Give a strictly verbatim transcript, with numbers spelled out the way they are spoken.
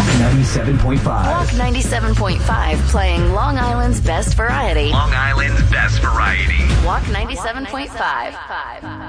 Walk ninety-seven point five. Walk ninety-seven point five, playing Long Island's best variety. Long Island's best variety. Walk ninety-seven point five.